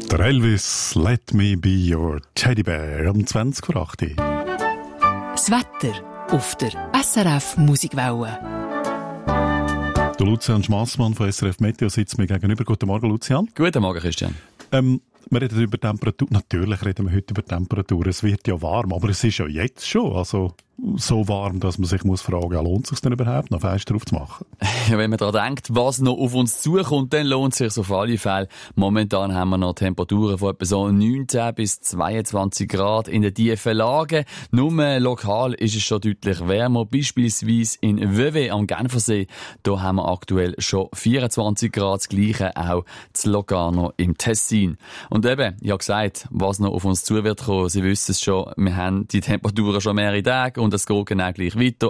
Der Elvis, Let Me Be Your Teddy Bear, um 20 vor 8 Uhr. Das Wetter auf der SRF Musikwelle. Der Lucian Schmassmann von SRF Meteo sitzt mir gegenüber. Guten Morgen, Lucian. Guten Morgen, Christian. Wir reden über Temperatur. Natürlich reden wir heute über Temperatur. Es wird ja warm, aber es ist ja jetzt schon so warm, dass man sich fragen muss, lohnt es sich denn überhaupt noch Fenster aufzumachen? Ja, wenn man daran denkt, was noch auf uns zukommt, dann lohnt es sich auf alle Fälle. Momentan haben wir noch Temperaturen von etwa so 19 bis 22 Grad in den tiefen Lagen. Nur lokal ist es schon deutlich wärmer. Beispielsweise in Vevey am Genfersee. Da haben wir aktuell schon 24 Grad. Das Gleiche auch zu Locarno im Tessin. Und eben, ich habe gesagt, was noch auf uns zu wird kommen. Sie wissen es schon, wir haben die Temperaturen schon mehrere Tage und es geht genau gleich weiter.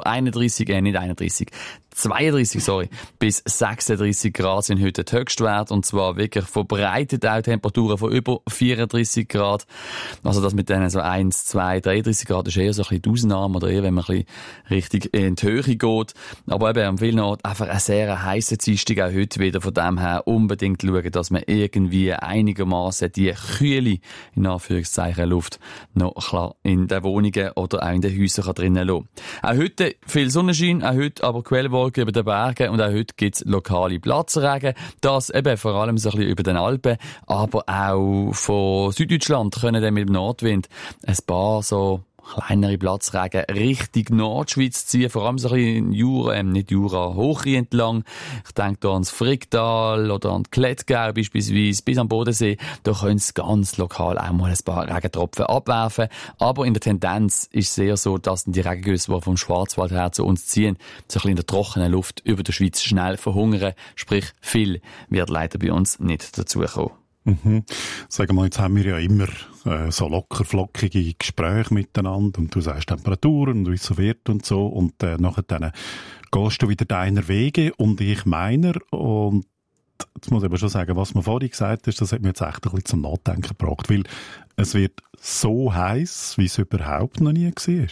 32 bis 36 Grad sind heute der Höchstwert und zwar wirklich verbreitet auch Temperaturen von über 34 Grad. Also das mit denen so 1, 2, 33 Grad ist eher so ein bisschen die Ausnahme oder eher, wenn man ein bisschen richtig in die Höhe geht. Aber eben an vielen Orten einfach eine sehr heisse Dienstag auch heute wieder. Von dem her unbedingt schauen, dass man irgendwie einigermaßen die kühle, in Anführungszeichen, Luft noch klar in den Wohnungen oder auch in den Häusern drinnen lassen. Auch heute viel Sonnenschein, auch heute aber Quellwolken über den Bergen und auch heute gibt es lokale Platzregen. Das eben vor allem so ein bisschen über den Alpen, aber auch von Süddeutschland können dann mit dem Nordwind ein paar so kleinere Platzregen Richtung Nordschweiz ziehen, vor allem so ein bisschen nicht Jura, Hochrhein entlang. Ich denke da ans Fricktal oder an die Klettgau beispielsweise, bis am Bodensee. Da können es ganz lokal auch mal ein paar Regentropfen abwerfen. Aber in der Tendenz ist es sehr so, dass die Regengüsse, die vom Schwarzwald her zu uns ziehen, so ein bisschen in der trockenen Luft über der Schweiz schnell verhungern. Sprich, viel wird leider bei uns nicht dazukommen. Sagen wir, jetzt haben wir ja immer so locker flockige Gespräche miteinander und du sagst Temperaturen und wie es so wird und so und nachher dann gehst du wieder deiner Wege und ich meiner und jetzt muss ich aber schon sagen, was man vorhin gesagt hast, das hat mir jetzt echt ein bisschen zum Nachdenken gebracht, weil es wird so heiß, wie es überhaupt noch nie war.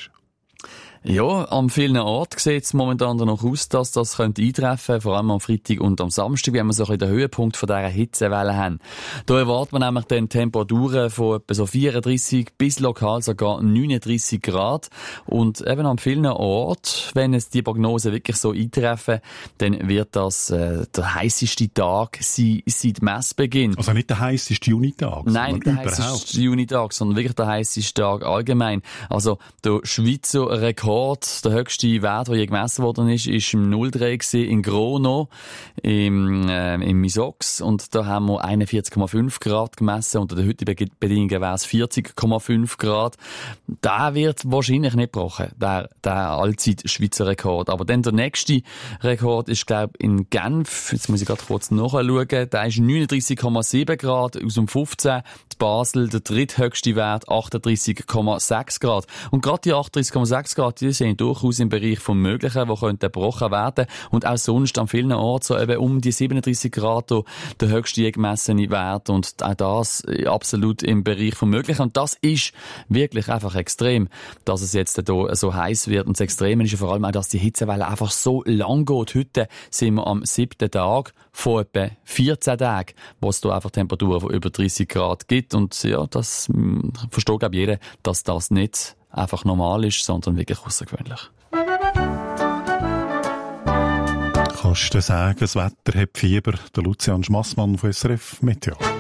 Ja, an vielen Orten sieht es momentan danach aus, dass das könnte eintreffen, vor allem am Freitag und am Samstag, wenn wir so ein bisschen den Höhepunkt von dieser Hitzewelle haben. Da erwartet man nämlich dann Temperaturen von etwa so 34 bis lokal sogar 39 Grad. Und eben an vielen Orten, wenn es die Prognosen wirklich so eintreffen, dann wird das der heisseste Tag sein seit Messbeginn. Also nicht der heisseste Junitag? Nein, nicht der heisseste Junitag, sondern wirklich der heisseste Tag allgemein. Also der Schweizer Rekord, der höchste Wert, der je gemessen worden ist im 03 in Grono, im Misox. Und da haben wir 41,5 Grad gemessen. Unter den heutigen Bedingungen wäre es 40,5 Grad. Der wird wahrscheinlich nicht gebrochen, der Allzeit-Schweizer Rekord. Aber dann der nächste Rekord ist, glaube ich, in Genf. Jetzt muss ich gerade kurz nachschauen. Der ist 39,7 Grad aus dem 15. Die Basel, der dritthöchste Wert, 38,6 Grad. Und gerade die 38,6 Grad, die sind durchaus im Bereich vom Möglichen, die könnten gebrochen werden. Und auch sonst an vielen Orten so eben um die 37 Grad der höchste je gemessene Wert. Und auch das absolut im Bereich vom Möglichen. Und das ist wirklich einfach extrem, dass es jetzt hier so heiß wird. Und das Extreme ist ja vor allem auch, dass die Hitzewelle einfach so lang geht. Heute sind wir am 7. Tag von etwa 14 Tagen, wo es da einfach Temperaturen von über 30 Grad gibt. Und ja, das versteht, glaube ich, jeder, dass das nicht einfach normal ist, sondern wirklich außergewöhnlich. Kannst du sagen, das Wetter hat Fieber? Der Lucian Schmassmann von SRF Meteo.